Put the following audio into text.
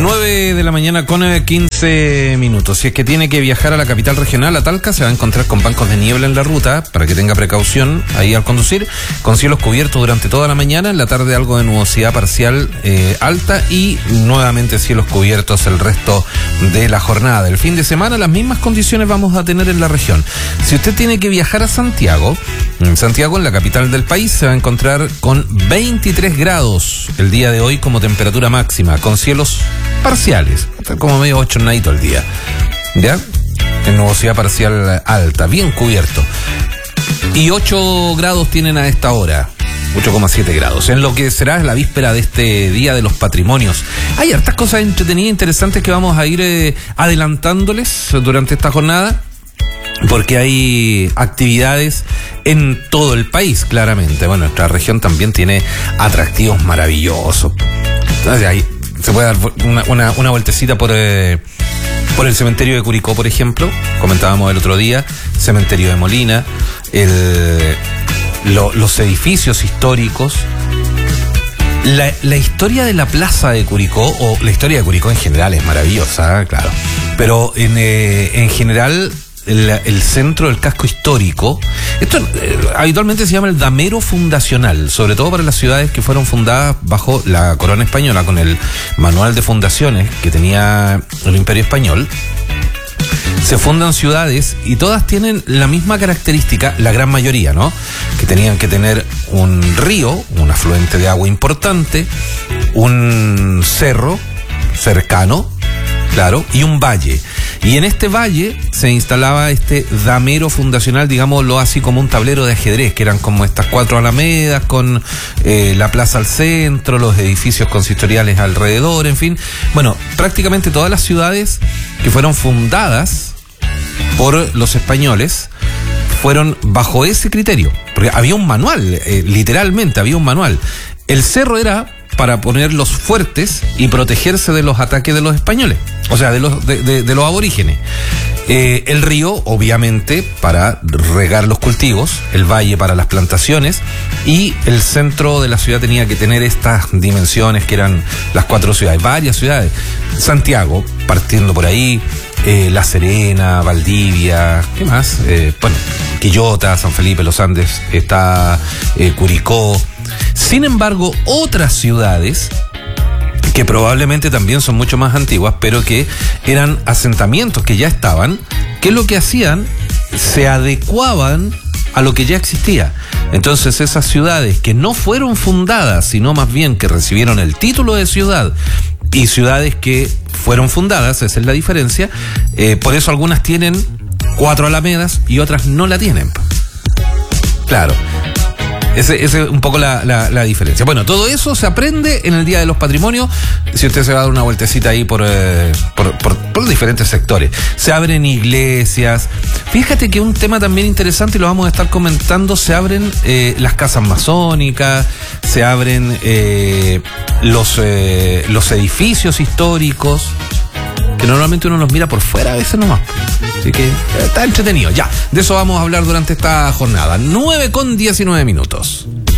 9 de la mañana con 15 minutos. Si es que tiene que viajar a la capital regional, a Talca, se va a encontrar con bancos de niebla en la ruta, para que tenga precaución ahí al conducir, con cielos cubiertos durante toda la mañana, en la tarde algo de nubosidad parcial alta y nuevamente cielos cubiertos el resto de la jornada. El fin de semana las mismas condiciones vamos a tener en la región. Si usted tiene que viajar a Santiago, en la capital del país, se va a encontrar con 23 grados el día de hoy como temperatura máxima, con cielos parciales, como medio bochornadito el día, ¿ya? En nubosidad parcial alta, bien cubierto. Y 8 grados tienen a esta hora, 8,7 grados, en lo que será la víspera de este Día de los Patrimonios. Hay hartas cosas entretenidas e interesantes que vamos a ir adelantándoles durante esta jornada, porque hay actividades en todo el país, claramente. Bueno, nuestra región también tiene atractivos maravillosos. Entonces, ahí se puede dar una vueltecita por el cementerio de Curicó, por ejemplo. Comentábamos el otro día, cementerio de Molina, los edificios históricos. La historia de la plaza de Curicó, o la historia de Curicó en general es maravillosa, claro. Pero en general, el centro del casco histórico, esto habitualmente se llama el damero fundacional, sobre todo para las ciudades que fueron fundadas bajo la corona española, con el manual de fundaciones que tenía el Imperio Español. Se fundan ciudades y todas tienen la misma característica, la gran mayoría, ¿no? Que tenían que tener un río, un afluente de agua importante, un cerro cercano, claro, y un valle. Y en este valle se instalaba este damero fundacional, digámoslo así, como un tablero de ajedrez, que eran como estas 4 alamedas con la plaza al centro, los edificios consistoriales alrededor, en fin. Bueno, prácticamente todas las ciudades que fueron fundadas por los españoles fueron bajo ese criterio, porque había un manual, literalmente había un manual. El cerro era para ponerlos fuertes y protegerse de los ataques de los españoles, o sea, de los aborígenes. El río, obviamente, para regar los cultivos, el valle para las plantaciones, y el centro de la ciudad tenía que tener estas dimensiones que eran las 4 ciudades, varias ciudades. Santiago, partiendo por ahí, La Serena, Valdivia, ¿qué más? Bueno, Quillota, San Felipe, Los Andes, está Curicó. Sin embargo, otras ciudades que probablemente también son mucho más antiguas, pero que eran asentamientos que ya estaban, ¿qué es lo que hacían? Se adecuaban a lo que ya existía. Entonces, esas ciudades que no fueron fundadas, sino más bien que recibieron el título de ciudad, y ciudades que fueron fundadas, esa es la diferencia, por eso algunas tienen 4 alamedas y otras no la tienen. Claro. Esa es un poco la diferencia. Bueno, todo eso se aprende en el Día de los Patrimonios, si usted se va a dar una vueltecita ahí por los diferentes sectores. Se abren iglesias. Fíjate que un tema también interesante, y lo vamos a estar comentando, se abren las casas masónicas, se abren los edificios históricos, que normalmente uno los mira por fuera a veces nomás. Así que está entretenido. Ya, de eso vamos a hablar durante esta jornada. 9:19 minutos.